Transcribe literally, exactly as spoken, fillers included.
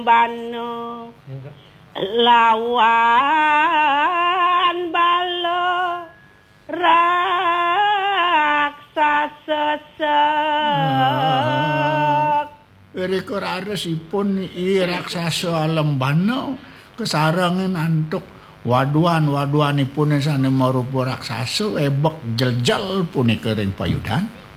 Bano lawan balo raksasa sesek. Rika raresipun i raksasa Lembana kesarengan antuk waduan-waduanipun sane marupa raksasa ebek jeljel punika ring payudan.